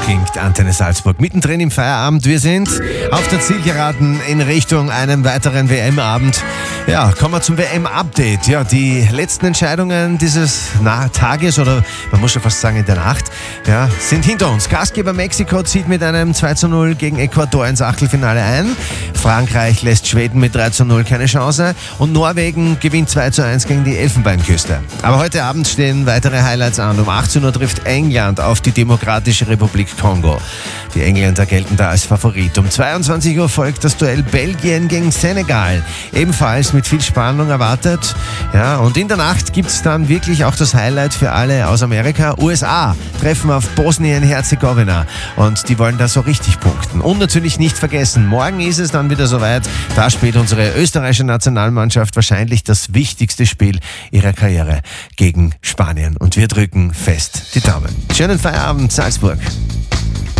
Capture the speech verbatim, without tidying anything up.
klingt Antenne Salzburg. Mittendrin im Feierabend. Wir sind auf der Zielgeraden in Richtung einem weiteren W M-Abend. Ja, kommen wir zum W M-Update. Ja, die letzten Entscheidungen dieses na, Tages oder man muss schon fast sagen in der Nacht, ja, sind hinter uns. Gastgeber Mexiko zieht mit einem zwei zu null gegen Ecuador ins Achtelfinale ein. Frankreich lässt Schweden mit drei zu null keine Chance und Norwegen gewinnt zwei zu eins gegen die Elfenbeinküste. Aber heute Abend stehen weitere Highlights an. Um achtzehn Uhr trifft England auf die Demokratische Republik Kongo. Die Engländer gelten da als Favorit. Um zweiundzwanzig Uhr folgt das Duell Belgien gegen Senegal. Ebenfalls mit viel Spannung erwartet. Ja, und in der Nacht gibt es dann wirklich auch das Highlight für alle aus Amerika. U S A treffen auf Bosnien-Herzegowina und die wollen da so richtig punkten. Und natürlich nicht vergessen, morgen ist es dann wieder soweit. Da spielt unsere österreichische Nationalmannschaft wahrscheinlich das wichtigste Spiel ihrer Karriere gegen Spanien. Und wir drücken fest die Daumen. Schönen Feierabend, Salzburg.